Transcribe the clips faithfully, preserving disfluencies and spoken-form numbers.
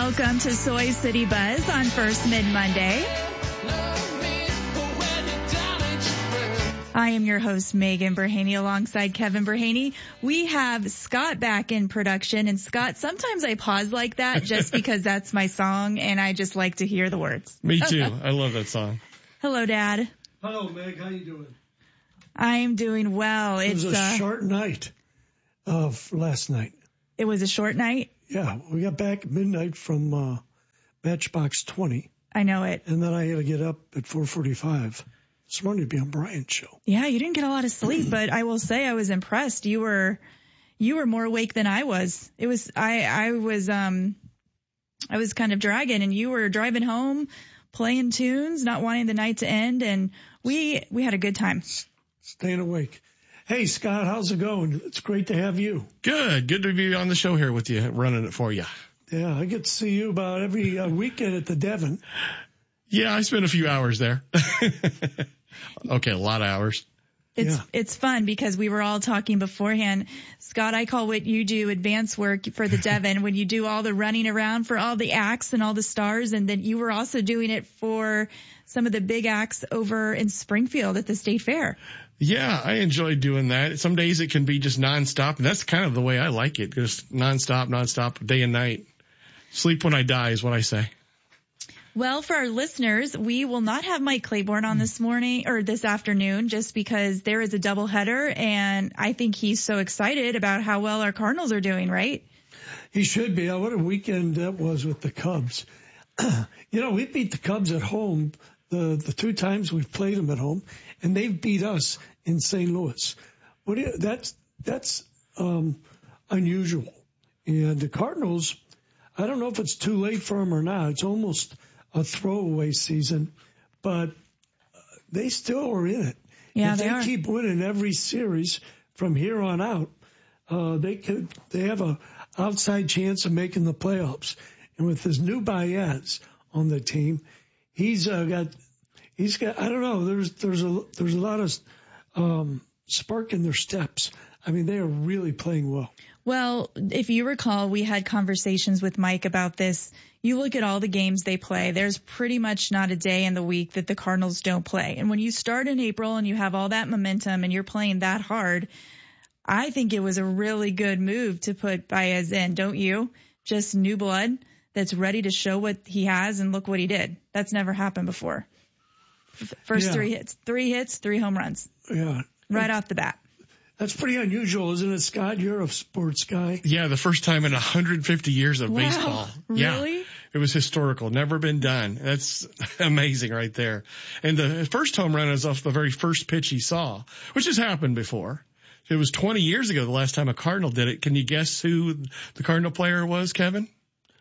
Welcome to Soy City Buzz on First Mid-Monday. I am your host, Megan Berhaney, alongside Kevin Berhaney. We have Scott back in production. And Scott, sometimes I pause like that just because that's my song and I just like to hear the words. Me too. I love that song. Hello, Dad. Hello, Meg. How you doing? I am doing well. It was it's a uh, short night of last night. It was a short night? Yeah. We got back at midnight from uh, Matchbox twenty. I know it. And then I had to get up at four forty-five this morning to be on Brian's show. Yeah, you didn't get a lot of sleep, but I will say I was impressed. You were, you were more awake than I was. It was, I, I was, um, I was kind of dragging, and you were driving home, playing tunes, not wanting the night to end, and we, we had a good time. Staying awake. Hey, Scott, how's it going? It's great to have you. Good. Good to be on the show here with you, running it for you. Yeah, I get to see you about every uh, weekend at the Devon. Yeah, I spent a few hours there. Okay, a lot of hours. It's Yeah. it's fun because we were all talking beforehand. Scott, I call what you do advanced work for the Devon when you do all the running around for all the acts and all the stars, and then you were also doing it for some of the big acts over in Springfield at the State Fair. Yeah, I enjoy doing that. Some days it can be just nonstop, and that's kind of the way I like it. Just nonstop, nonstop, day and night. Sleep when I die is what I say. Well, for our listeners, we will not have Mike Claiborne on this morning or this afternoon just because there is a doubleheader, and I think he's so excited about how well our Cardinals are doing, right? He should be. What a weekend that was with the Cubs. You know, we beat the Cubs at home the, the two times we've played them at home, and they've beat us in Saint Louis. What do you, that's, that's, um, unusual. And the Cardinals, I don't know if it's too late for them or not. It's almost a throwaway season, but they still are in it. Yeah, if they, they are. keep winning every series from here on out, uh, they could, they have a outside chance of making the playoffs. And with his new Baez on the team, he's uh, got, he's got, I don't know, there's, there's a, there's a lot of, um, spark in their steps. I mean, they are really playing well. Well, if you recall, we had conversations with Mike about this. You look at all the games they play, there's pretty much not a day in the week that the Cardinals don't play. And when you start in April and you have all that momentum and you're playing that hard, I think it was a really good move to put Baez in, don't you? Just new blood that's ready to show what he has, and look what he did. That's never happened before. First Yeah. three hits, three hits, three home runs. Yeah. Right off the bat. That's pretty unusual, isn't it, Scott? You're a sports guy. Yeah, the first time in one hundred fifty years of Wow. baseball. Really? Yeah, it was historical. Never been done. That's amazing right there. And the first home run is off the very first pitch he saw, which has happened before. It was twenty years ago the last time a Cardinal did it. Can you guess who the Cardinal player was, Kevin?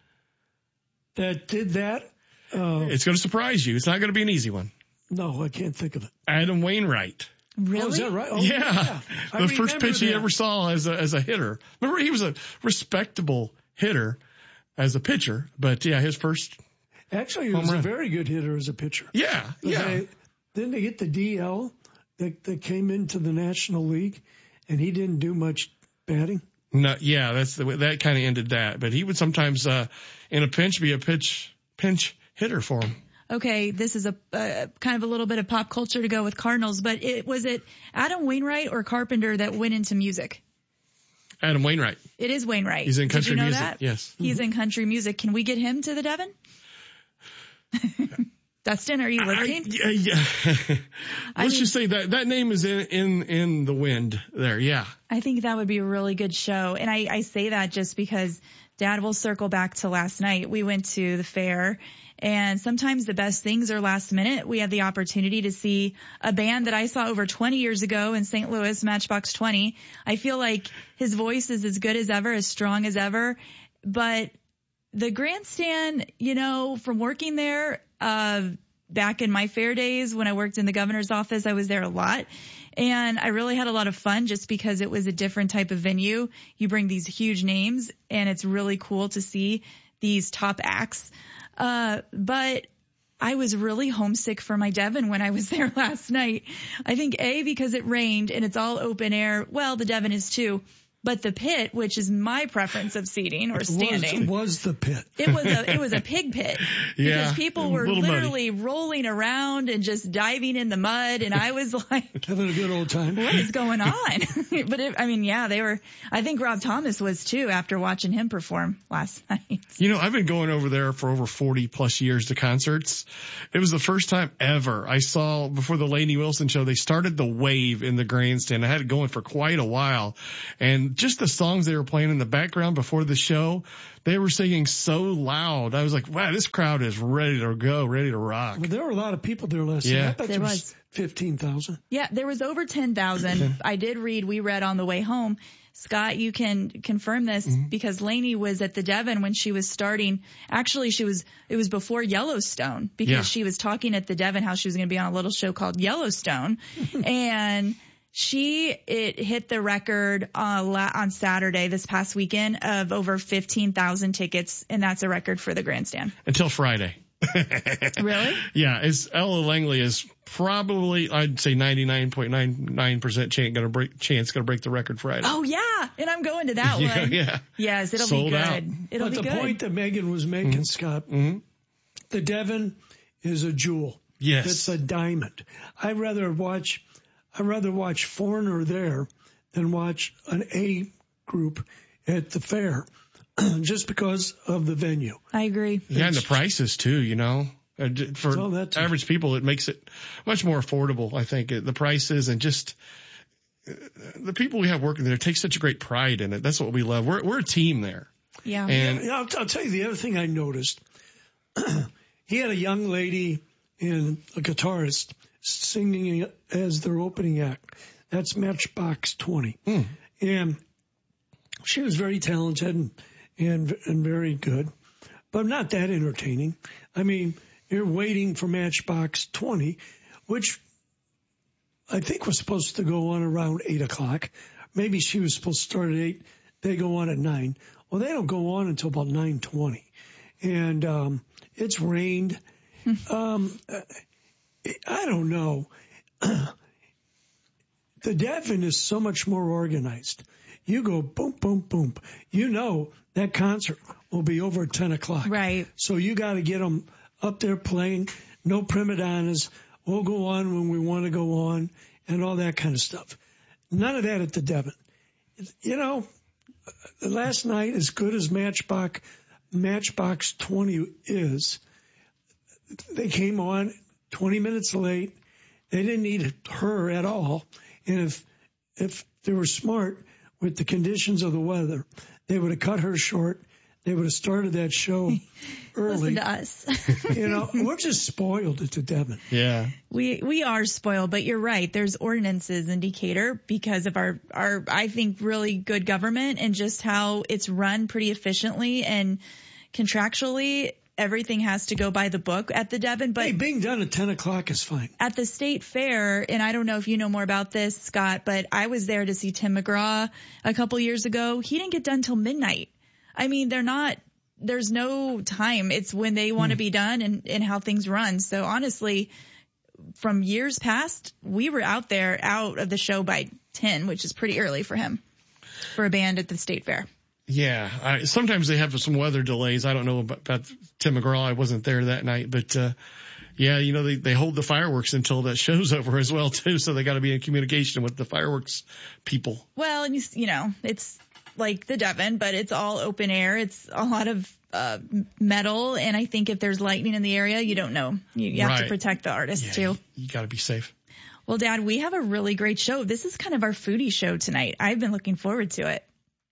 That did that? Uh, It's going to surprise you. It's not going to be an easy one. no, I can't think of it. Adam Wainwright. Really? Oh, is that right? Oh, Yeah. I The first remember pitch he that. ever saw as a, as a hitter. Remember, he was a respectable hitter as a pitcher, but yeah, his first. Actually, he home was run. a very good hitter as a pitcher. Yeah. Yeah. They, didn't they get the D L that, that came into the National League, and he didn't do much batting? No, yeah, that's the way, that kind of ended that, but he would sometimes, uh, in a pinch be a pitch, pinch hitter for him. Okay, this is a uh, kind of a little bit of pop culture to go with Cardinals, but it was it Adam Wainwright or Carpenter that went into music? Adam Wainwright. It is Wainwright. He's in country Did you know music. that? Yes. He's in country music. Can we get him to the Devon? Dustin, are you listening? I, yeah, yeah. I Let's mean- just say that that name is in, in, in the wind there. Yeah. I think that would be a really good show. And I, I say that just because Dad will circle back to last night. We went to the fair, and sometimes the best things are last minute. We had the opportunity to see a band that I saw over twenty years ago in Saint Louis, Matchbox twenty. I feel like his voice is as good as ever, as strong as ever. But the grandstand, you know, from working there, uh, back in my fair days when I worked in the governor's office, I was there a lot. And I really had a lot of fun just because it was a different type of venue. You bring these huge names, and it's really cool to see these top acts. Uh, but I was really homesick for my Devon when I was there last night. I think A, because it rained and it's all open air. Well, the Devon is too. But the pit, which is my preference of seating or standing, was, was the pit. It was a it was a pig pit Yeah, because people were little literally muddy. rolling around and just diving in the mud, and I was like, having a good old time. What is going on? But it, I mean, yeah, they were. I think Rob Thomas was too after watching him perform last night. You know, I've been going over there for over forty plus years to concerts. It was the first time ever I saw before the Lainey Wilson show. They started the wave in the grandstand. I had it going for quite a while, and just the songs they were playing in the background before the show, they were singing so loud. I was like, wow, this crowd is ready to go, ready to rock. Well, there were a lot of people there last yeah. night. I bet there there was, was fifteen thousand. Yeah, there was over ten thousand. I did read, we read on the way home. Scott, you can confirm this mm-hmm. because Lainey was at the Devon when she was starting. Actually, she was, it was before Yellowstone because yeah. she was talking at the Devon how she was going to be on a little show called Yellowstone. And she, it hit the record uh, on Saturday this past weekend of over fifteen thousand tickets, and that's a record for the grandstand. Until Friday. Really? Yeah, it's Ella Langley is probably, I'd say ninety-nine point nine nine percent chance going to break, chance going to break the record Friday. Oh yeah, and I'm going to that yeah, one. Yeah. Yes, it'll Sold be good. Out. It'll but be the good. point that Megan was making, mm-hmm. Scott, mm-hmm. the Devon is a jewel. Yes. It's a diamond. I'd rather watch, I'd rather watch Foreigner there than watch an A group at the fair. Just because of the venue. I agree. Yeah, and the prices too, you know. For average people, it makes it much more affordable, I think. The prices and just the people we have working there take such a great pride in it. That's what we love. We're we're a team there. Yeah. And yeah, I'll, I'll tell you the other thing I noticed. He had a young lady and a guitarist singing as their opening act. That's Matchbox twenty. Mm. And she was very talented and And, and very good, but not that entertaining. I mean, you're waiting for Matchbox twenty, which I think was supposed to go on around eight o'clock. Maybe she was supposed to start at eight. They go on at nine. Well, they don't go on until about nine twenty. And, um, it's rained. um, I don't know. The Devon is so much more organized. You go boom, boom, boom. You know that concert will be over at ten o'clock. Right. So you got to get them up there playing. No prima donnas. We'll go on when we want to go on and all that kind of stuff. None of that at the Devon. You know, last night, as good as Matchbox, Matchbox twenty is, they came on twenty minutes late. They didn't need her at all. And if, if they were smart, with the conditions of the weather, they would have cut her short. They would have started that show early. Listen to us. You know, we're just spoiled at the Devon. Yeah. We, we are spoiled, but you're right. There's ordinances in Decatur because of our, our, I think, really good government and just how it's run pretty efficiently and contractually. Everything has to go by the book at the Devon, but hey, being done at ten o'clock is fine. At the state fair, and I don't know if you know more about this, Scott, but I was there to see Tim McGraw a couple years ago. He didn't get done till midnight. I mean, they're not, there's no time. It's when they want to hmm. be done and, and how things run. So honestly, from years past, we were out there out of the show by ten, which is pretty early for him, for a band at the state fair. Yeah, I, sometimes they have some weather delays. I don't know about, about Tim McGraw. I wasn't there that night, but uh yeah, you know, they, they hold the fireworks until that show's over as well too. So they got to be in communication with the fireworks people. Well, and you, you know, it's like the Devon, but it's all open air. It's a lot of uh metal, and I think if there's lightning in the area, you don't know. You, you have right. to protect the artists yeah, too. You, you got to be safe. Well, Dad, we have a really great show. This is kind of our foodie show tonight. I've been looking forward to it.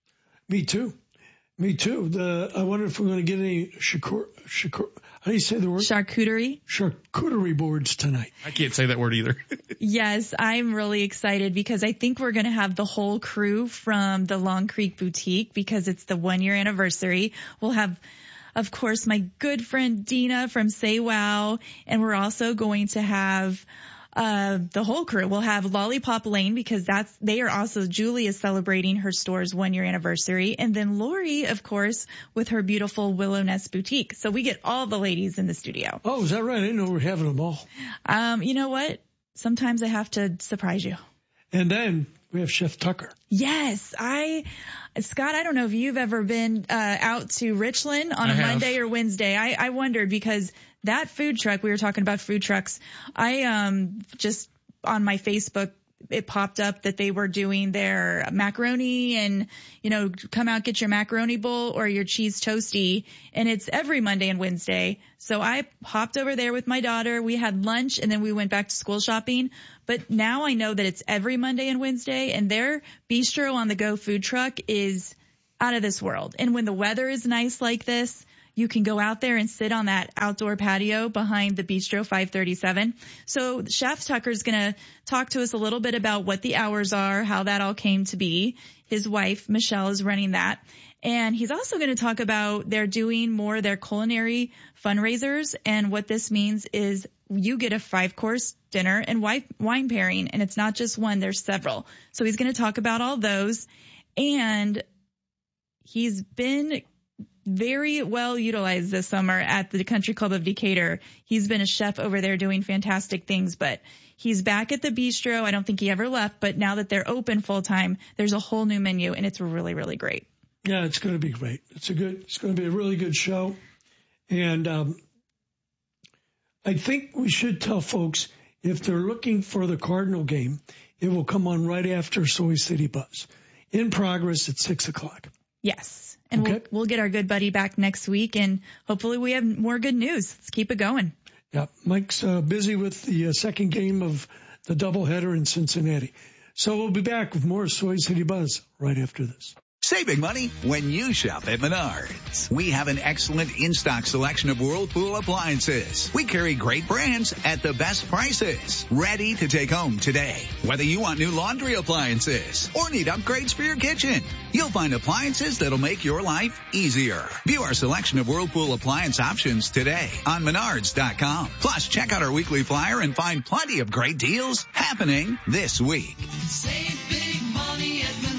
Me too. Me too. The I wonder if we're going to get any shakur, shakur, how do you say the word? Charcuterie. Charcuterie boards tonight. I can't say that word either. Yes, I'm really excited because I think we're going to have the whole crew from the Long Creek Boutique because it's the one year anniversary. We'll have, of course, my good friend Dina from Say Wow, and we're also going to have Uh, the whole crew. We'll have Lollipop Lane because that's, they are also, Julie is celebrating her store's one year anniversary. And then Lori, of course, with her beautiful Willow Nest Boutique. So we get all the ladies in the studio. Oh, is that right? I didn't know we were having them all. Um, you know what? Sometimes I have to surprise you. And then we have Chef Tucker. Yes, I, Scott, I don't know if you've ever been uh, out to Richland on I a have. Monday or Wednesday. I, I wondered because that food truck, we were talking about food trucks. I um just on my Facebook, it popped up that they were doing their macaroni and, you know, come out, get your macaroni bowl or your cheese toasty. And it's every Monday and Wednesday. So I hopped over there with my daughter. We had lunch and then we went back to school shopping. But now I know that it's every Monday and Wednesday, and their bistro on the go food truck is out of this world. And when the weather is nice like this, you can go out there and sit on that outdoor patio behind the Bistro five thirty-seven. So Chef Tucker's going to talk to us a little bit about what the hours are, how that all came to be. His wife, Michelle, is running that. And he's also going to talk about they're doing more of their culinary fundraisers. And what this means is you get a five-course dinner and wine pairing. And it's not just one, there's several. So he's going to talk about all those. And he's been very well utilized this summer at the Country Club of Decatur. He's been a chef over there doing fantastic things, but he's back at the bistro. I don't think he ever left, but now that they're open full time, there's a whole new menu and it's really, really great. Yeah, it's going to be great. It's a good, it's going to be a really good show. And, um, I think we should tell folks if they're looking for the Cardinal game, it will come on right after Soy City Buzz. In progress at six o'clock. Yes. And okay. we'll, we'll get our good buddy back next week, and hopefully we have more good news. Let's keep it going. Yeah, Mike's uh, busy with the uh, second game of the doubleheader in Cincinnati. So we'll be back with more Soy City Buzz right after this. Saving money when you shop at Menards. We have an excellent in-stock selection of Whirlpool appliances. We carry great brands at the best prices. Ready to take home today. Whether you want new laundry appliances or need upgrades for your kitchen, you'll find appliances that'll make your life easier. View our selection of Whirlpool appliance options today on Menards dot com. Plus, check out our weekly flyer and find plenty of great deals happening this week. Save big money at Menards.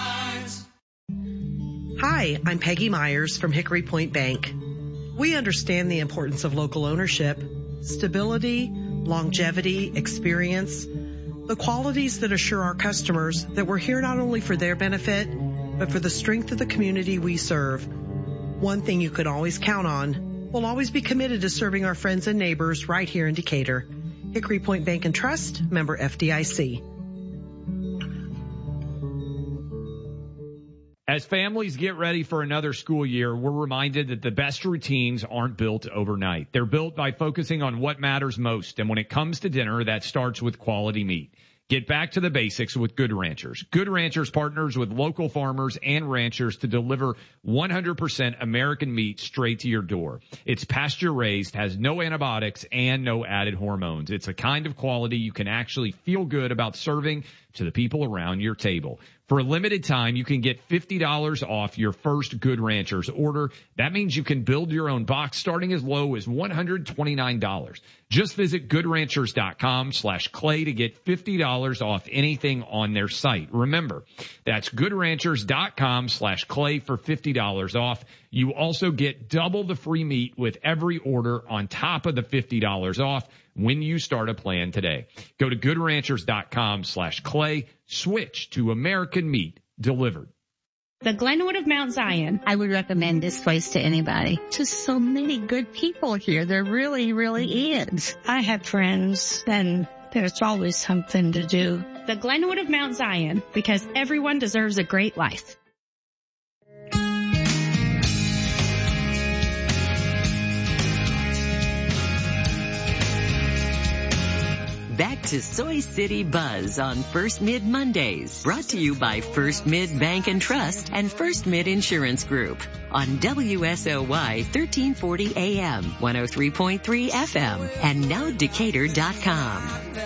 Hi, I'm Peggy Myers from Hickory Point Bank. We understand the importance of local ownership, stability, longevity, experience, the qualities that assure our customers that we're here not only for their benefit, but for the strength of the community we serve. One thing you can always count on, we'll always be committed to serving our friends and neighbors right here in Decatur. Hickory Point Bank and Trust, member F D I C. As families get ready for another school year, we're reminded that the best routines aren't built overnight. They're built by focusing on what matters most. And when it comes to dinner, that starts with quality meat. Get back to the basics with Good Ranchers. Good Ranchers partners with local farmers and ranchers to deliver one hundred percent American meat straight to your door. It's pasture raised, has no antibiotics, and no added hormones. It's a kind of quality you can actually feel good about serving to the people around your table. For a limited time, you can get fifty dollars off your first Good Ranchers order. That means you can build your own box starting as low as one hundred twenty-nine dollars. Just visit goodranchers.com slash clay to get fifty dollars off anything on their site. Remember, that's goodranchers.com slash clay for fifty dollars off. You also get double the free meat with every order on top of the fifty dollars off when you start a plan today. Go to goodranchers.com slash clay. Switch to American meat delivered. The Glenwood of Mount Zion. I would recommend this place to anybody. Just so many good people here. There really, really is. I have friends, and there's always something to do. The Glenwood of Mount Zion, because everyone deserves a great life. Back to Soy City Buzz on First Mid Mondays. Brought to you by First Mid Bank and Trust and First Mid Insurance Group on W S O Y thirteen forty A M, one oh three point three F M, and now Decatur dot com.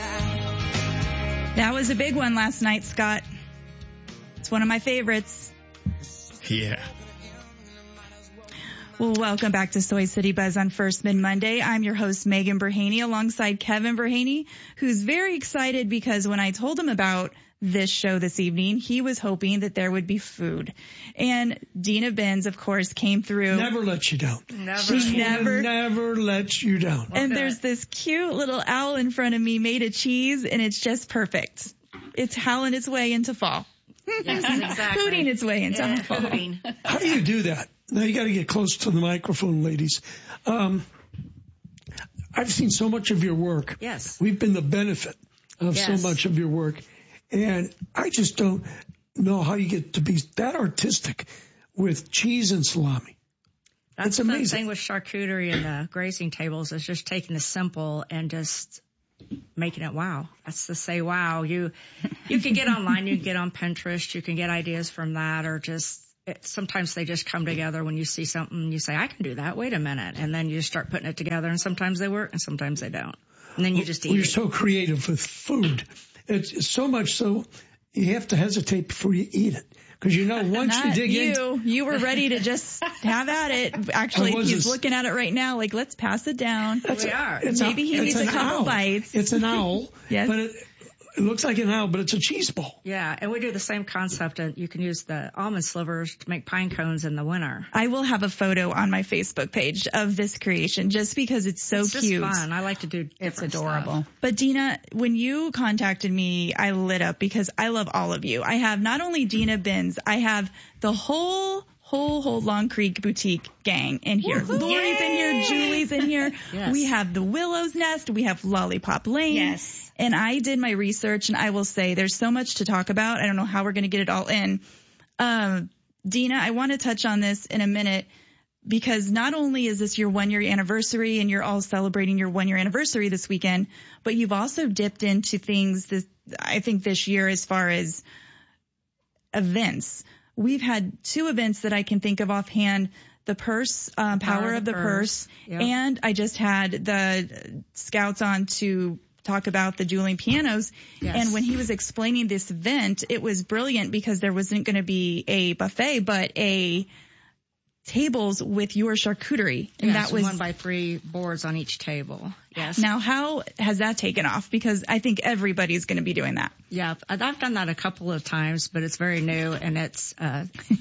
That was a big one last night, Scott. It's one of my favorites. Yeah. Well, welcome back to Soy City Buzz on First Mid Monday. I'm your host, Megan Berhaney, alongside Kevin Berhaney, who's very excited because when I told him about this show this evening, he was hoping that there would be food. And Dina Benz, of course, came through. Never lets you down. Never. She never, never lets you down. And okay. There's this cute little owl in front of me made of cheese, and it's just perfect. It's howling its way into fall. Yes, exactly. Hooting its way into yeah, fall. Hooting. How do you do that? Now you got to get close to the microphone, ladies. Um, I've seen so much of your work. Yes. We've been the benefit of Yes. so much of your work. And I just don't know how you get to be that artistic with cheese and salami. That's It's the amazing. thing with charcuterie and the grazing tables is just taking the simple and just making it wow. That's to say wow. You you can get online, you can get on Pinterest, you can get ideas from that, or just it, sometimes they just come together when you see something and you say, I can do that. Wait a minute. And then you start putting it together, and sometimes they work and sometimes they don't. And then you just eat Well, you're it. so creative with food. It's so much so you have to hesitate before you eat it. Because you know, once you Not dig in, you. You were ready to just have at it. Actually, I was he's a- looking at it right now like, let's pass it down. We are. it's Maybe he it's needs a an couple owl. bites. It's an owl. Yes. But it, it looks like an owl, but it's a cheese ball. Yeah, and we do the same concept. And you can use the almond slivers to make pine cones in the winter. I will have a photo on my Facebook page of this creation just because it's so it's just cute. fun. I like to do different It's adorable. stuff. But Dina, when you contacted me, I lit up because I love all of you. I have not only Dina Binns, I have the whole, whole, whole Long Creek Boutique gang in here. Woohoo! Lori's in here, Julie's in here. Yes. We have the Willow's Nest, we have Lollipop Lane. Yes. And I did my research, and I will say there's so much to talk about. I don't know how we're going to get it all in. Um, Dina, I want to touch on this in a minute because not only is this your one year anniversary and you're all celebrating your one year anniversary this weekend, but you've also dipped into things this, I think this year as far as events. We've had two events that I can think of offhand. The purse, um, Power of the Purse, Yep. and I just had the scouts on to talk about the dueling pianos. Yes. And when he was explaining this event, it was brilliant because there wasn't going to be a buffet, but a tables with your charcuterie. And Yes, that was one by three boards on each table. Yes. Now, how has that taken off? Because I think everybody's going to be doing that. Yeah, I've done that a couple of times, but it's very new, and it's uh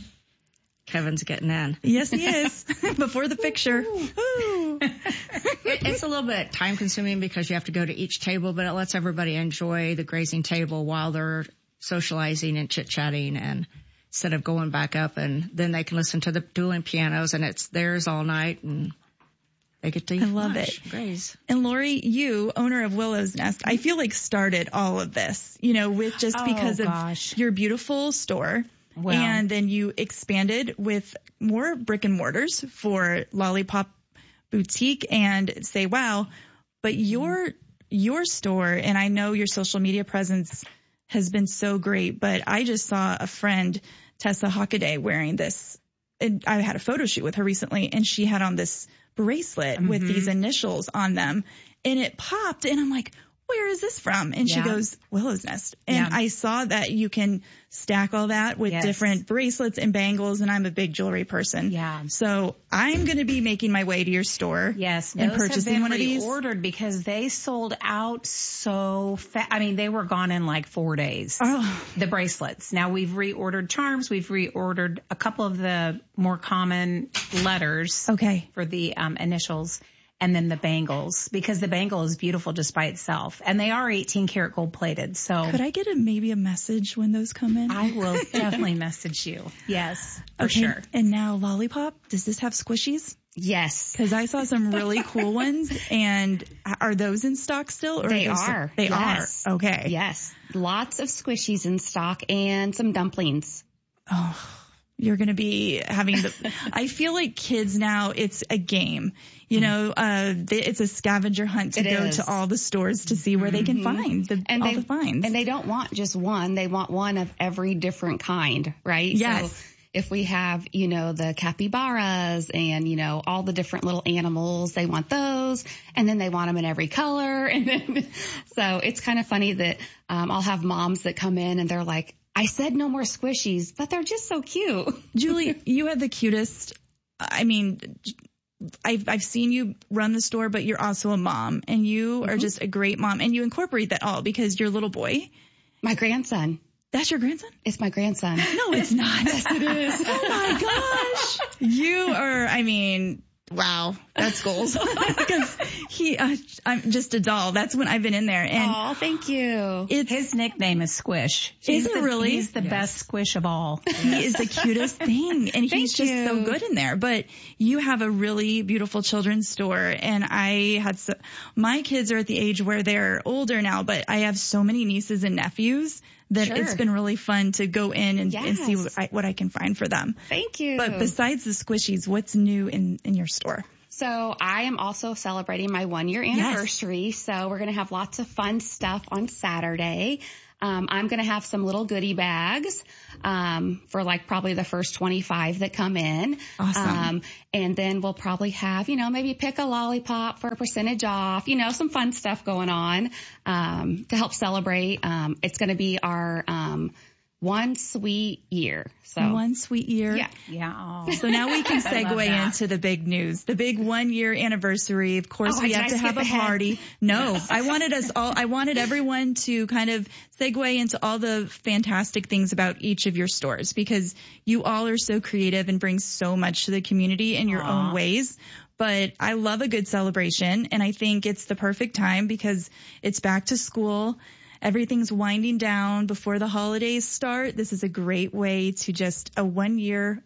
Kevin's getting in. Yes, he is. Before the picture. Ooh. It, it's a little bit time consuming because you have to go to each table, but it lets everybody enjoy the grazing table while they're socializing and chit chatting, and instead of going back up, and then they can listen to the dueling pianos, and it's theirs all night, and they get to eat I love lunch, it. graze. And Lori, you, owner of Willow's Nest, I feel like started all of this, you know, with just Oh, because of gosh. your beautiful store. Well. And then you expanded with more brick and mortars for Lollipop Boutique and Say Wow. But your, your store, and I know your social media presence has been so great, but I just saw a friend, Tessa Hockaday, wearing this. And I had a photo shoot with her recently, and she had on this bracelet Mm-hmm. with these initials on them, and it popped, and I'm like, where is this from? And she Yeah. goes, Willow's Nest. And Yeah. I saw that you can stack all that with Yes. different bracelets and bangles, and I'm a big jewelry person. Yeah. So I'm going to be making my way to your store. Yes, and those purchasing have been one of these. reordered because they sold out so fast. I mean, they were gone in like four days. Oh, The bracelets. Now we've reordered charms. We've reordered a couple of the more common letters okay. for the um, initials, and then the bangles, because the bangle is beautiful just by itself, and they are eighteen karat gold plated. So Could I get a, maybe a message when those come in? I will definitely message you. Yes, for okay. sure. And now Lollipop, does this have squishies? Yes. Because I saw some really cool ones, and are those in stock still? Or They are. those- are. They Yes. are. Okay. Yes. Lots of squishies in stock and some dumplings. Oh, you're going to be having the, I feel like kids now, it's a game, you know, uh, they, it's a scavenger hunt to It go is. to all the stores to see where they can find the, And all they, the finds. And they don't want just one. They want one of every different kind, right? Yes. So if we have, you know, the capybaras and, you know, all the different little animals, they want those. And then they want them in every color. And then, so it's kind of funny that, um, I'll have moms that come in and they're like, I said no more squishies, but they're just so cute. Julie, you have the cutest, I mean, I've, I've seen you run the store, but you're also a mom, and you Mm-hmm. are just a great mom, and you incorporate that all because your little boy. My grandson. That's your grandson? It's my grandson. No, it's not. Yes, it is. Oh my gosh. You are, I mean, Wow, that's goals. Because he, uh, I'm just a doll. That's when I've been in there. And oh, thank you. It's, his nickname is Squish. He's is it the, really? He's the yes. best squish of all. He is the cutest thing, and he's just you. so good in there. But you have a really beautiful children's store, and I had so, my kids are at the age where they're older now, but I have so many nieces and nephews that Sure. it's been really fun to go in and, yes. and see what I, what I can find for them. Thank you. But besides the squishies, what's new in, in your store? So I am also celebrating my one year anniversary. Yes. So we're going to have lots of fun stuff on Saturday. Um, I'm going to have some little goodie bags, um, for like probably the first twenty-five that come in. Awesome. Um, and then we'll probably have, you know, maybe pick a lollipop for a percentage off, you know, some fun stuff going on, um, to help celebrate. Um, it's going to be our, um, one sweet year. So one sweet year. Yeah. Yeah. So now we can segue into the big news, the big one year anniversary. Of course, oh, we did have I to have a ahead? party. No, I wanted us all, I wanted everyone to kind of segue into all the fantastic things about each of your stores, because you all are so creative and bring so much to the community in your Aww. own ways. But I love a good celebration, and I think it's the perfect time because it's back to school. Everything's winding down before the holidays start. This is a great way to just a one year,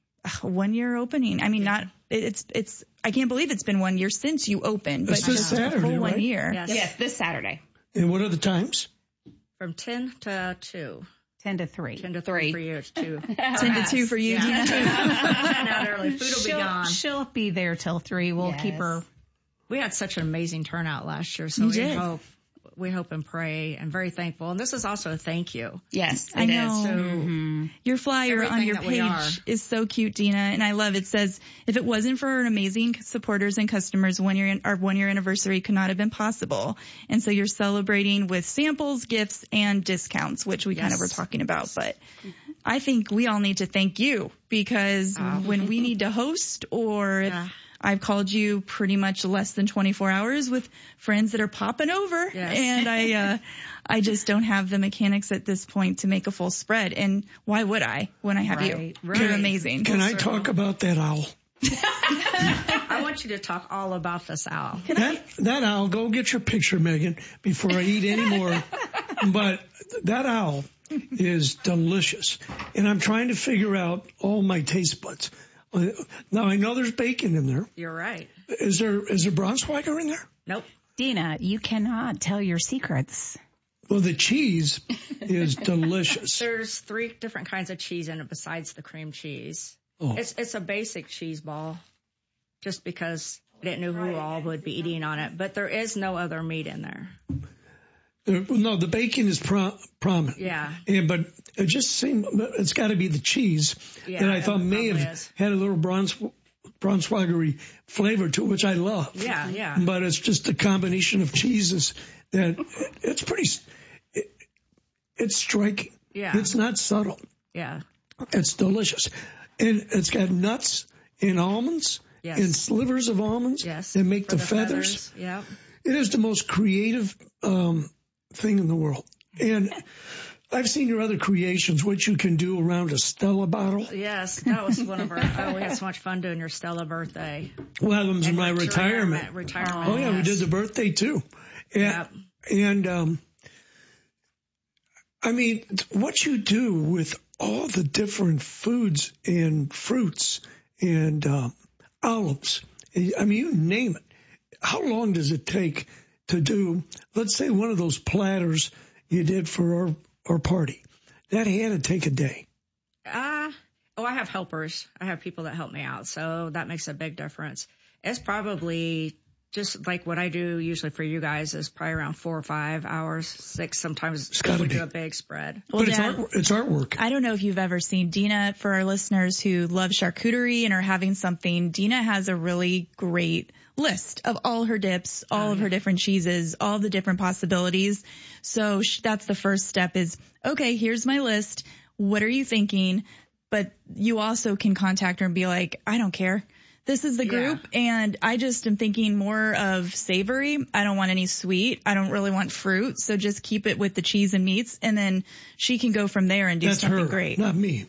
a one year opening. I mean, not, it's, it's, I can't believe it's been one year since you opened, but It's this just a Saturday, full right? one year. Yes. yes, this Saturday. And what are the times? From ten to two. ten to three. ten to three for you. It's two. ten to two for you, Yeah. Dina. ten out early. Food will be She'll, gone. she'll be there till three. We'll Yes. keep her. We had such an amazing turnout last year, so You we did. hope, we hope and pray and very thankful. And this is also a thank you. Yes, I it know. is. So Mm-hmm. Your flyer Everything on your that we are. page is so cute, Dina, and I love it. It says, if it wasn't for our amazing supporters and customers, one year, our one year anniversary could not have been possible. And so you're celebrating with samples, gifts, and discounts, which we Yes. kind of were talking about. But I think we all need to thank you, because Oh. when we need to host, or if Yeah. I've called you pretty much less than twenty-four hours with friends that are popping over, Yes. and I, uh, I just don't have the mechanics at this point to make a full spread. And why would I when I have you? Right, right. You're amazing. Can I talk about that owl? I want you to talk all about this owl. That, that owl, go get your picture, Megan, before I eat any more. But that owl is delicious. And I'm trying to figure out all my taste buds. Uh, Now, I know there's bacon in there. You're right. Is there, is there Braunschweiger in there? Nope. Dina, you cannot tell your secrets. Well, the cheese is delicious. There's three different kinds of cheese in it besides the cream cheese. Oh. It's it's a basic cheese ball, just because I didn't know who all would be eating on it. But there is no other meat in there. Uh, No, the bacon is pro- prominent. Yeah. And, but it just seemed, it's got to be the cheese Yeah, that I it thought may probably have is. had a little Braunsch- Braunschweigery flavor to it, which I love. Yeah, yeah. But it's just a combination of cheeses that it's pretty, it, it's striking. Yeah. It's not subtle. Yeah. It's delicious. And it's got nuts and almonds Yes. and slivers of almonds Yes. that make For the, feathers. Yeah. It is the most creative um, thing in the world. And I've seen your other creations, what you can do around a Stella bottle. Yes, that was one of our. Oh, we had so much fun doing your Stella birthday. Well, that was And my retirement. retirement. Retirement. Oh, yeah, we yes. did the birthday too. And, Yep. and um, I mean, what you do with all the different foods and fruits and uh, olives, I mean, you name it. How long does it take to do, let's say, one of those platters you did for our, our party? That had to take a day. Uh, oh, I have helpers. I have people that help me out. So that makes a big difference. It's probably just like what I do usually for you guys is probably around four or five hours, six sometimes It's if gotta we be. do a big spread. Well, But it's, Dad, art, it's artwork. I don't know if you've ever seen Dina, for our listeners who love charcuterie and are having something, Dina has a really great list of all her dips, all Oh, of yeah. her different cheeses, all the different possibilities. So sh- that's the first step is, okay, here's my list. What are you thinking? But you also can contact her and be like, I don't care. This is the group, and I just am thinking more of savory. I don't want any sweet. I don't really want fruit, so just keep it with the cheese and meats, and then she can go from there and do That's something her, great. not me.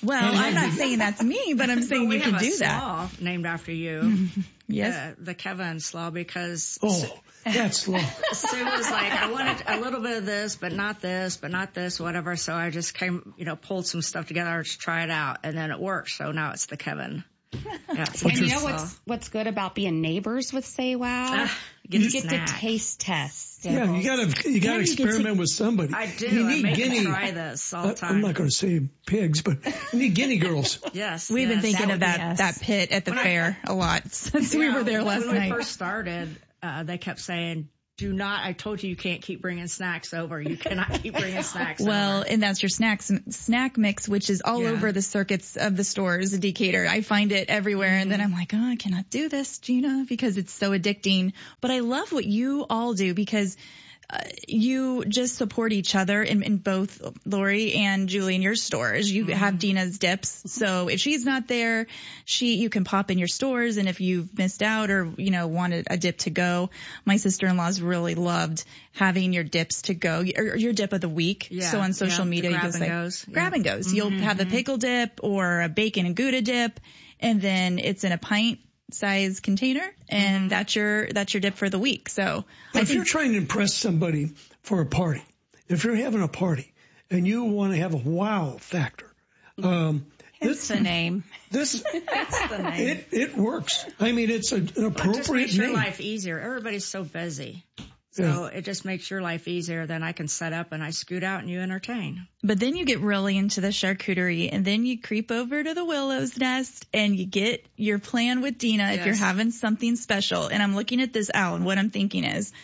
Well, I'm not saying that's me, but I'm saying But we you can have a do that. slaw named after you. Yes. Uh, the Kevin slaw, because Oh, that's slaw. Sue was like, I wanted a little bit of this, but not this, but not this, whatever. So I just came, you know, pulled some stuff together to try it out, and then it worked. So now it's the Kevin. Yeah, it's And you slaw. know what's what's good about being neighbors with Say Wow? Ah, get you a get snack. to taste test. Yeah, you gotta you gotta And you get experiment to- with somebody. I do. You I need make them guinea. try this all I- the time. I'm not going to say pigs, but you need guinea girls. Yes. We've been yes. thinking That of would be that, us. that pit at the When I- fair a lot since we Yeah, were there last when night. we first started, uh, they kept saying, do not, I told you you can't keep bringing snacks over. You cannot keep bringing snacks Well, over. and that's your snacks snack mix, which is all Yeah. over the circuits of the stores, Decatur. I find it everywhere, and then I'm like, oh, I cannot do this, Gina, because it's so addicting. But I love what you all do because uh, you just support each other in, in both Lori and Julie in your stores. You Mm-hmm. have Dina's dips, so if she's not there, she you can pop in your stores, and if you've missed out or you know wanted a dip to go, my sister-in-law's really loved having your dips to go, or your dip of the week. Yeah, so on social yeah, the media, grab you'll and say goes. grab Yeah. and goes. You'll have the pickle dip or a bacon and Gouda dip, and then it's in a pint size container, and that's your that's your dip for the week. So I If think you're trying to impress somebody for a party, if you're having a party and you want to have a wow factor, um, It's the name. this That's the name. it it works. I mean, it's a, an It just appropriate makes your name. life easier. Everybody's so busy. So it just makes your life easier. Then I can set up and I scoot out and you entertain. But then you get really into the charcuterie, and then you creep over to the Willow's Nest and you get your plan with Dina if Yes. you're having something special. And I'm looking at this owl, and what I'm thinking is,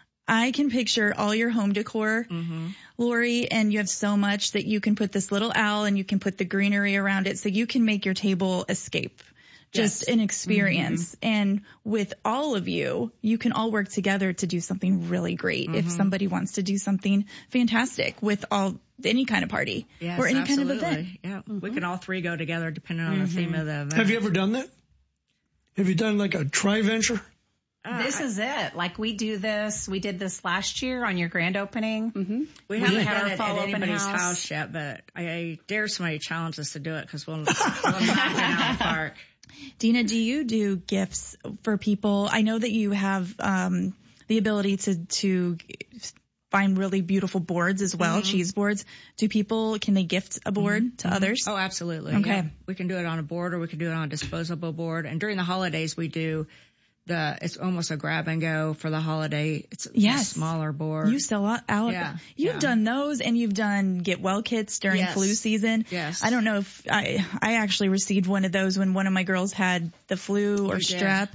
I can picture all your home decor, Mm-hmm. Lori, and you have so much that you can put this little owl and you can put the greenery around it so you can make your table escape. Just Yes. an experience. And with all of you, you can all work together to do something really great. If somebody wants to do something fantastic with all any kind of party Yes, or any absolutely. kind of event. Yeah, we can all three go together depending on the theme of the event. Have you ever done that? Have you done like a tri-venture? Uh, This is it. Like we do this. We did this last year on your grand opening. Mm-hmm. We haven't had done our it fall at open anybody's house. house. yet, but I, I dare somebody to challenge us to do it because we'll, we'll knock it out of the park. Dina, do you do gifts for people? I know that you have um, the ability to to find really beautiful boards as well, Mm-hmm. cheese boards. Do people, can they gift a board to others? Oh, absolutely. Okay. Yeah. We can do it on a board or we can do it on a disposable board. And during the holidays, we do the, it's almost a grab and go for the holiday. It's Yes. a smaller board. You sell out. out Yeah, You've yeah. done those, and you've done get well kits during Yes. flu season. Yes. I don't know if I I actually received one of those when one of my girls had the flu or You did. strep,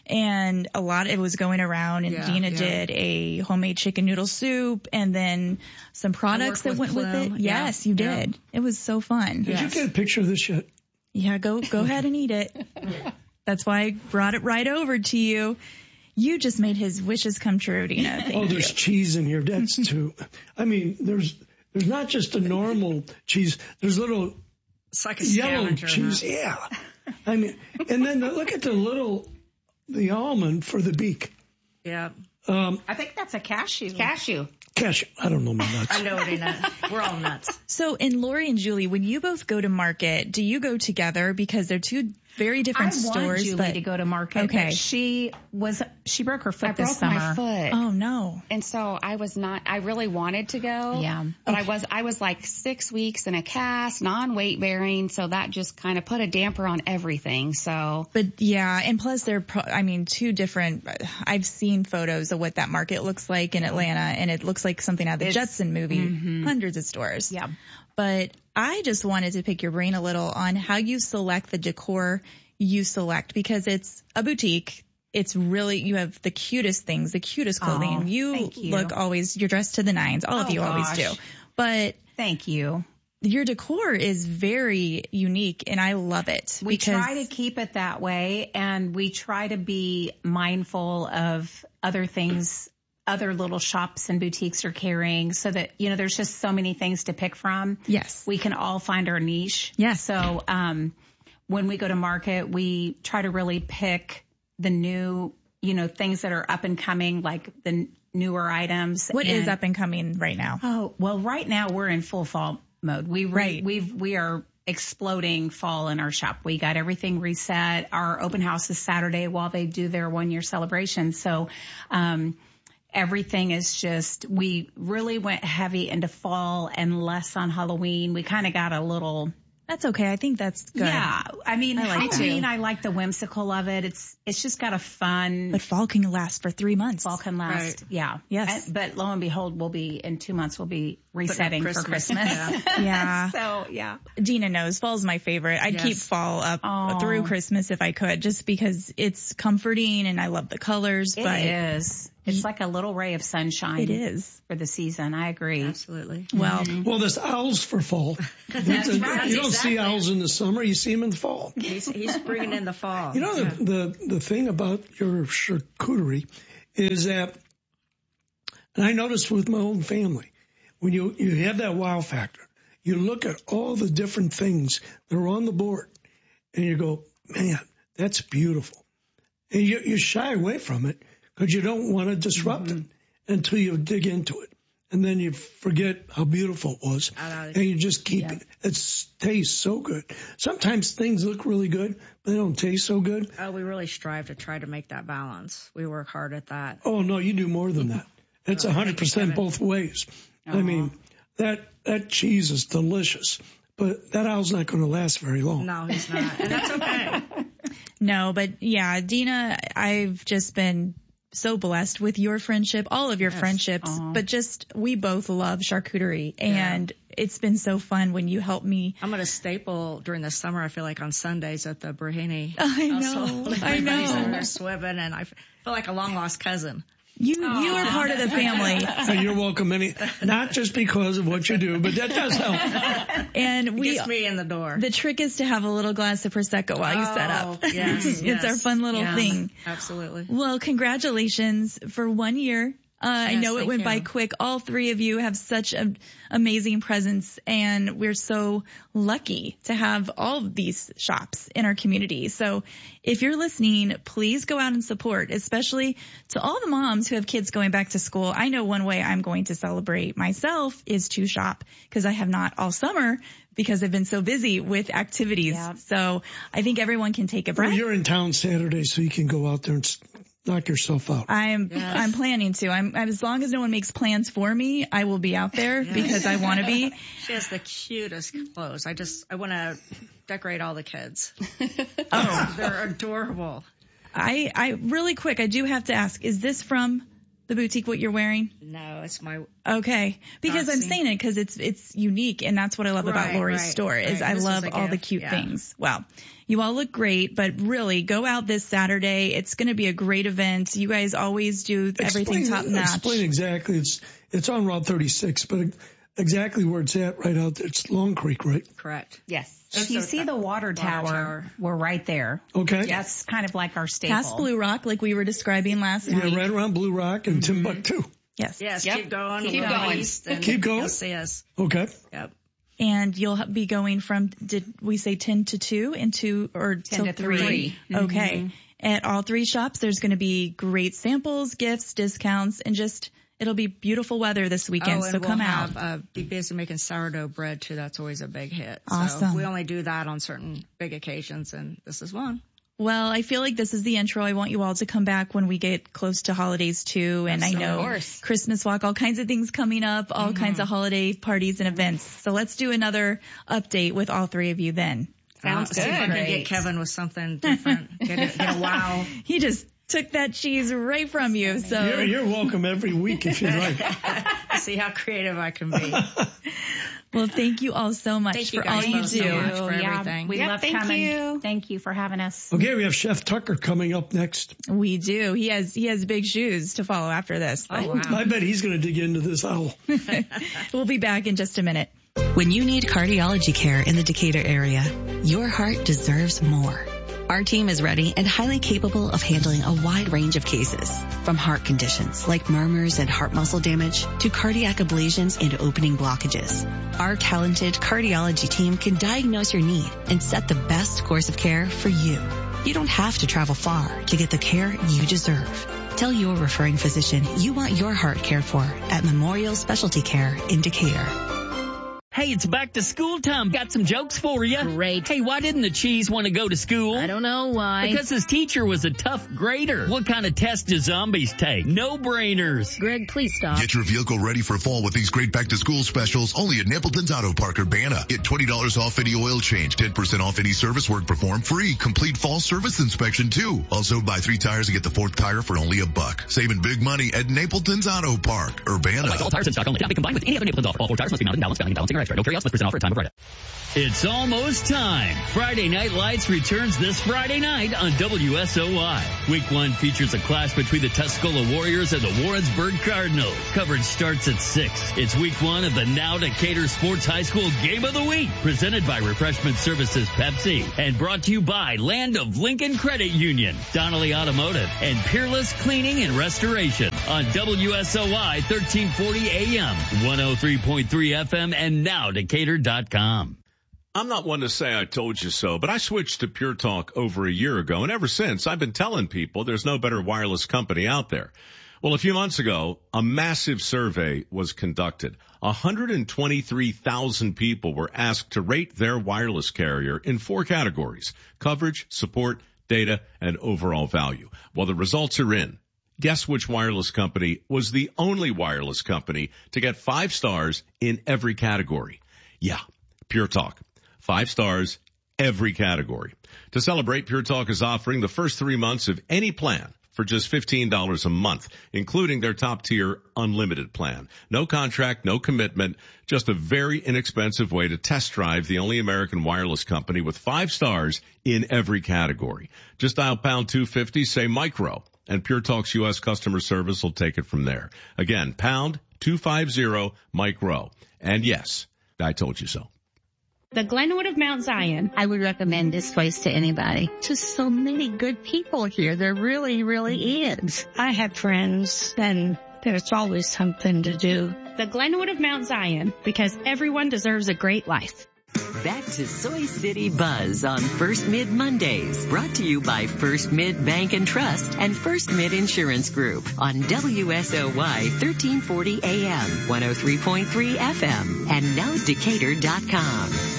and a lot it was going around. And Yeah, Dina yeah. did a homemade chicken noodle soup, and then some products that worked went with with it. Plume. Yeah, Yes, you yeah. did. It was so fun. Did you Yes. get a picture of this yet? Yeah, go go ahead and eat it. That's why I brought it right over to you. You just made his wishes come true, Dina. Thank Oh, you. there's cheese in here. That's too. I mean, there's there's not just a normal cheese. There's little It's like a yellow scavenger cheese. hunt. Yeah. I mean, and then the, look at the little the almond for the beak. Yeah. Um, I think that's a cashew. Cashew. cashew. I don't know my nuts. I know it ain't nut. We're all nuts. So, in Lori and Julie, when you both go to market, do you go together because they're two very different I want stores? Julie but to go to market. Okay. But she was she broke her foot I this broke summer. my foot. oh no, And so I was not, I really wanted to go. Yeah. But I was, I was like six weeks in a cast, non-weight bearing. So that just kind of put a damper on everything. So but yeah, and plus they're, pro- I mean, two different. I've seen photos of what that market looks like in Atlanta, and it looks like something out of the It's- Jetson movie. Hundreds of stores. Yeah. But I just wanted to pick your brain a little on how you select the decor you select, because it's a boutique. It's really, you have the cutest things, the cutest clothing. Oh, you, thank you. look always, you're dressed to the nines. All of Oh, you always gosh. do. But Thank you. your decor is very unique, and I love it. We because try to keep it that way, and we try to be mindful of other things other little shops and boutiques are carrying, so that, you know, there's just so many things to pick from. Yes. We can all find our niche. Yes. So, um, when we go to market, we try to really pick the new, you know, things that are up and coming, like the n- newer items. What is And- up and coming right now? Oh, well, right now we're in full fall mode. We re- Right. we've, we are exploding fall in our shop. We got everything reset. Our open house is Saturday while they do their one year celebration. So, um, everything is just, we really went heavy into fall and less on Halloween. We kind of got a little... That's okay. I think that's good. Yeah. I mean, I like Halloween, too. I like the whimsical of it. It's, it's just got a fun. But fall can last for three months. Fall can last. Right. Yeah. Yes. And, but lo and behold, we'll be, in two months, we'll be resetting Christmas. for Christmas. Yeah. Yeah. So, yeah. Dina knows fall's my favorite. I'd Yes. keep fall up Aw. through Christmas if I could, just because it's comforting and I love the colors. It but is. It's like a little ray of sunshine. It is. For the season. I agree. Absolutely. Well, Well, there's owls for fall. That's You right. don't see Exactly. owls in the summer. You see them in the fall. He's, he's bringing in the fall. You know, the, the, the thing about your charcuterie is that, and I noticed with my own family, when you, you have that wow factor, you look at all the different things that are on the board and you go, man, that's beautiful. And you, you shy away from it because you don't want to disrupt Mm-hmm. it until you dig into it. And then you forget how beautiful it was. And you just keep Yeah. it. It tastes so good. Sometimes things look really good, but they don't taste so good. Oh, we really strive to try to make that balance. We work hard at that. Oh, no, you do more than that. It's Oh, one hundred thank you, percent Kevin. both ways. I Uh-huh. mean, that that cheese is delicious, but that owl's not going to last very long. No, he's not. And that's okay. no, but yeah, Dina, I've just been so blessed with your friendship, all of your Yes. friendships, Aw. but just we both love charcuterie and it's been so fun when you help me. I'm going to staple during the summer, I feel like on Sundays at the Brahini. I know, household. I Everybody's know. in there swimming and I feel like a long lost cousin. You, you are part of the family. So you're welcome any, not just because of what you do, but that does help. And we, Gets me in the door. the trick is to have a little glass of Prosecco while you set up. Oh, yes, It's yes. our fun little Yeah, thing. Absolutely. Well, congratulations for one year. Uh, I Yes, know it thank went you. by quick. All three of you have such an amazing presence and we're so lucky to have all of these shops in our community. So if you're listening, please go out and support, especially to all the moms who have kids going back to school. I know one way I'm going to celebrate myself is to shop because I have not all summer because I've been so busy with activities. Yep. So I think everyone can take a breath. Well, you're in town Saturday, so you can go out there and s- knock yourself out. I'm Yes. I'm planning to. I'm as long as no one makes plans for me, I will be out there Yes. because I want to be. She has the cutest clothes. I just, I want to decorate all the kids. Oh, They're adorable. I I really quick. I do have to ask: is this from the boutique? What you're wearing? No, it's my, Okay, because I'm Nazi. saying it because it's it's unique, and that's what I love about Right, Lori's right, store is right. I This love was a all the gift, cute yeah. things. Well, you all look great, but really go out this Saturday. It's going to be a great event. You guys always do everything Explain- top notch. Explain exactly. It's it's on Route thirty-six, but exactly where it's at right out there. It's Long Creek, right? correct. Yes. That's If you a- see the water tower, tower. we're right there. Okay. That's kind of like our staple. Past Blue Rock, like we were describing last Yeah, week. right around Blue Rock and Timbuktu. Yes. Yes, Yep. keep going. Keep We'll go going. east and Keep going. You'll see us. Okay. Yep. And you'll ha- be going from, did we say ten to two into, or till to three. Okay. At all three shops, there's going to be great samples, gifts, discounts, and just, it'll be beautiful weather this weekend. oh, and so we'll come have, out. Uh, be busy making sourdough bread too. That's always a big hit. Awesome. So we only do that on certain big occasions, and this is one. Well, I feel like this is the intro. I want you all to come back when we get close to holidays too. And I know Of course. Christmas walk, all kinds of things coming up, all Mm-hmm. kinds of holiday parties and events. So let's do another update with all three of you then. Sounds Uh, See if I good. can get Kevin with something different. get, a, get a wow. He just took that cheese right from you. So You're, you're welcome every week if you'd like. See how creative I can be. well, thank you all so much Thank you for all guys you both do. so much for yeah, everything. we Yep, love thank coming. you. Thank you for having us. Okay, we have Chef Tucker coming up next. We do. He has he has big shoes to follow after this. Oh, wow. I bet he's going to dig into this owl. We'll be back in just a minute. When you need cardiology care in the Decatur area, your heart deserves more. Our team is ready and highly capable of handling a wide range of cases, from heart conditions like murmurs and heart muscle damage to cardiac ablations and opening blockages. Our talented cardiology team can diagnose your need and set the best course of care for you. You don't have to travel far to get the care you deserve. Tell your referring physician you want your heart cared for at Memorial Specialty Care in Decatur. Hey, it's back to school time. Got some jokes for you. Great. Hey, why didn't the cheese want to go to school? I don't know why. Because his teacher was a tough grader. What kind of test do zombies take? No-brainers. Greg, please stop. Get your vehicle ready for fall with these great back-to-school specials only at Napleton's Auto Park Urbana. Get twenty dollars off any oil change, ten percent off any service work performed, free. Complete fall service inspection, too. Also, buy three tires and get the fourth tire for only a buck. Saving big money at Napleton's Auto Park, Urbana. Like all tires in stock only. Cannot be combined with any other Napleton's offer. All four tires must be mounted, balanced, balancing, balancing, or extra. No carry-outs must present offer at time of write-up. It's almost time. Friday Night Lights returns this Friday night on W S O Y. Week one features a clash between the Tuscola Warriors and the Warrensburg Cardinals. Coverage starts at six. It's week one of the Now Decatur Sports High School Game of the Week, presented by Refreshment Services Pepsi and brought to you by Land of Lincoln Credit Union, Donnelly Automotive, and Peerless Cleaning and Restoration on W S O Y thirteen forty A M, one oh three point three F M, and now Decatur dot com. I'm not one to say I told you so, but I switched to Pure Talk over a year ago, and ever since I've been telling people there's no better wireless company out there. Well, a few months ago, a massive survey was conducted. one hundred twenty-three thousand people were asked to rate their wireless carrier in four categories: coverage, support, data, and overall value. Well, the results are in. Guess which wireless company was the only wireless company to get five stars in every category? Yeah, Pure Talk. Five stars, every category. To celebrate, Pure Talk is offering the first three months of any plan for just fifteen dollars a month, including their top-tier unlimited plan. No contract, no commitment, just a very inexpensive way to test drive the only American wireless company with five stars in every category. Just dial pound two fifty, say micro, and Pure Talk's U S customer service will take it from there. Again, pound two fifty, micro. And yes, I told you so. The Glenwood of Mount Zion. I would recommend this place to anybody. Just so many good people here. There really, really is. I have friends, and there's always something to do. The Glenwood of Mount Zion, because everyone deserves a great life. Back to Soy City Buzz on First Mid Mondays. Brought to you by First Mid Bank and Trust and First Mid Insurance Group on W S O Y thirteen forty A M, one oh three point three F M, and now Decatur dot com.